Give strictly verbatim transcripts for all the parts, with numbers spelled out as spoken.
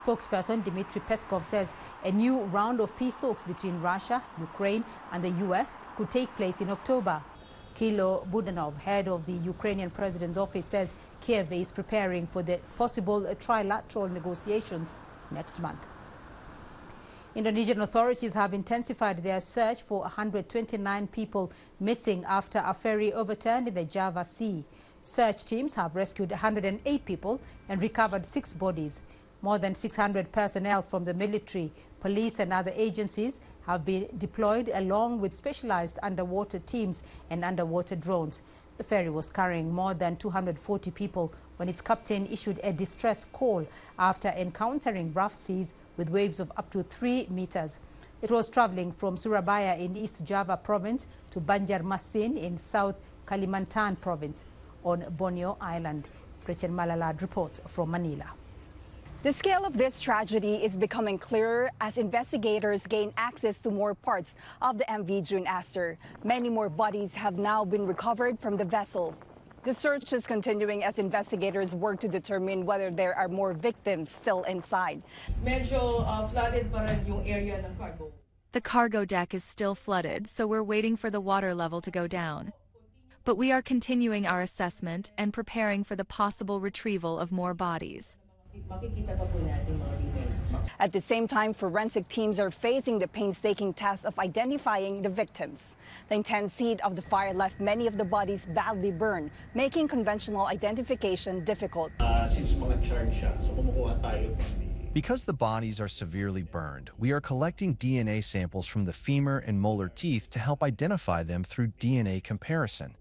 Spokesperson Dmitry Peskov says a new round of peace talks between Russia, Ukraine and the U S could take place in October. Kilo Budanov, head of the Ukrainian president's office, says Kiev is preparing for the possible trilateral negotiations next month. Indonesian authorities have intensified their search for one hundred twenty-nine people missing after a ferry overturned in the Java Sea. Search teams have rescued one hundred eight people and recovered six bodies. More than six hundred personnel from the military, police and other agencies have been deployed along with specialized underwater teams and underwater drones. The ferry was carrying more than two hundred forty people when its captain issued a distress call after encountering rough seas with waves of up to three meters. It was traveling from Surabaya in East Java province to Banjarmasin in South Kalimantan province on Borneo Island. Gretchen Malalad reports from Manila. The scale of this tragedy is becoming clearer as investigators gain access to more parts of the M V June Astor. Many more bodies have now been recovered from the vessel. The search is continuing as investigators work to determine whether there are more victims still inside. Medyo uh, flooded pa rin yung area ng cargo. The cargo deck is still flooded, so we're waiting for the water level to go down. But we are continuing our assessment and preparing for the possible retrieval of more bodies. At the same time, forensic teams are facing the painstaking task of identifying the victims. The intense heat of the fire left many of the bodies badly burned, making conventional identification difficult. Because the bodies are severely burned, we are collecting D N A samples from the femur and molar teeth to help identify them through D N A comparison.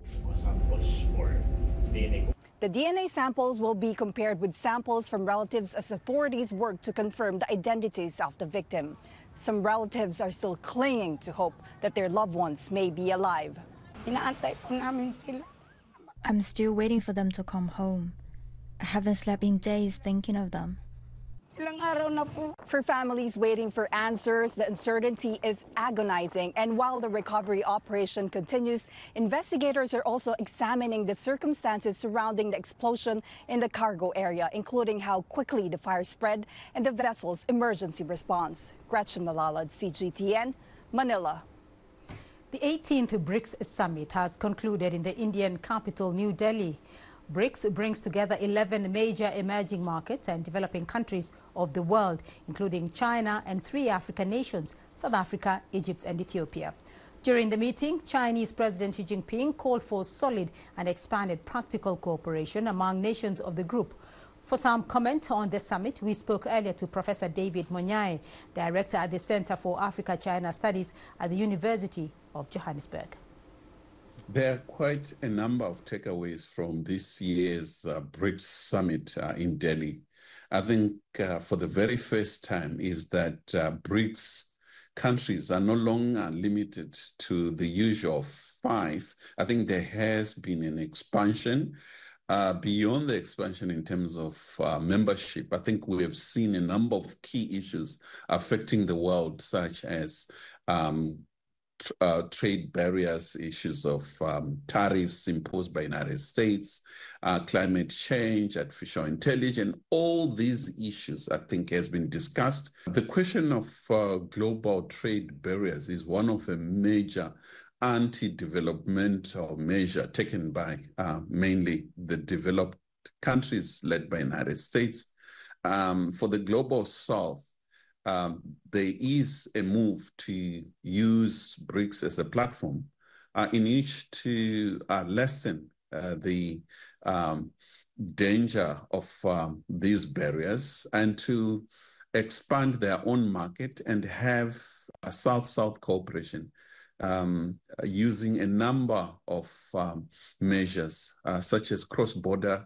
The D N A samples will be compared with samples from relatives as authorities work to confirm the identities of the victim. Some relatives are still clinging to hope that their loved ones may be alive. I'm still waiting for them to come home. I haven't slept in days thinking of them. For families waiting for answers, the uncertainty is agonizing. And while the recovery operation continues, investigators are also examining the circumstances surrounding the explosion in the cargo area, including how quickly the fire spread and the vessel's emergency response. Gretchen Malalad, C G T N, Manila. The eighteenth BRICS Summit has concluded in the Indian capital, New Delhi. BRICS brings together eleven major emerging markets and developing countries of the world, including China and three African nations, South Africa, Egypt and Ethiopia. During the meeting, Chinese President Xi Jinping called for solid and expanded practical cooperation among nations of the group. For some comment on the summit, we spoke earlier to Professor David Monyai, Director at the Center for Africa-China Studies at the University of Johannesburg. There are quite a number of takeaways from this year's uh, BRICS summit uh, in Delhi. I think uh, for the very first time is that uh, BRICS countries are no longer limited to the usual five. I think there has been an expansion uh, beyond the expansion in terms of uh, membership. I think we have seen a number of key issues affecting the world, such as um, Uh, trade barriers, issues of um, tariffs imposed by the United States, uh, climate change, artificial intelligence, all these issues, I think, has been discussed. The question of uh, global trade barriers is one of a major anti-developmental measure taken by uh, mainly the developed countries led by the United States. Um, for the global South, Um, there is a move to use BRICS as a platform uh, in which to uh, lessen uh, the um, danger of um, these barriers and to expand their own market and have a South-South cooperation um, using a number of um, measures uh, such as cross-border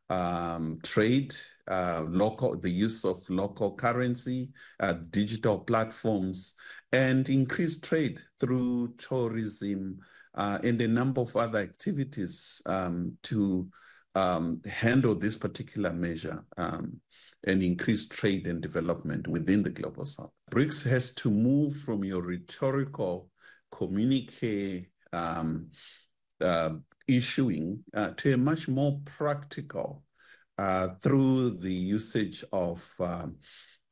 Um, trade, uh, local, the use of local currency, uh, digital platforms, and increased trade through tourism uh, and a number of other activities um, to um, handle this particular measure um, and increase trade and development within the global South. BRICS has to move from your rhetorical communique um, uh, issuing uh, to a much more practical uh, through the usage of um,